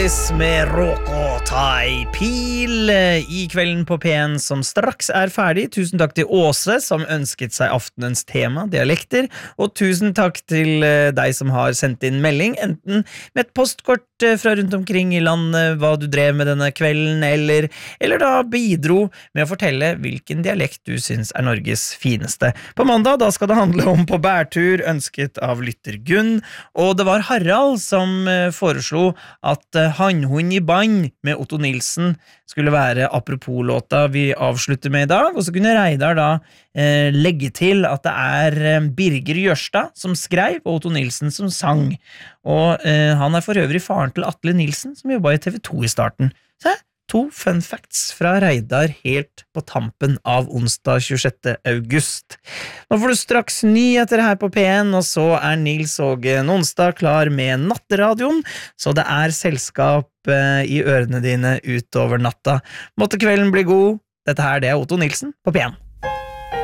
Elvis med Råko Tai Pil I kvelden på P1 som straks ferdig. Tusen takk til Åse som ønsket seg aftenens tema, dialekter, og tusen takk til deg som har sendt inn melding, enten med et postkort fra rundt omkring I landet, hva du drev med denne kvelden, eller da bidro med å fortelle hvilken dialekt du synes Norges fineste. På mandag da skal det handle om på bærtur, ønsket av lytter Gunn, og det var Harald som foreslo at Hannhund I band med Otto Nilsen skulle være apropos-låta vi avslutter med I dag, og så kunne Reidar da legge til at det Birger Jørstad som skrev, og Otto Nilsen som sang, og han for øvrig faren til Atle Nilsen som jobbet I TV2 I starten. Så 2 fun facts fra Reidar helt på tampen av onsdag 26. august. Nå får du straks nyheter her på P1, og så Nils Åge Nonstad klar med natteradioen, så det selskap I ørene dine utover natta. Måtte kvelden bli god. Dette her det Otto Nilsen på P1.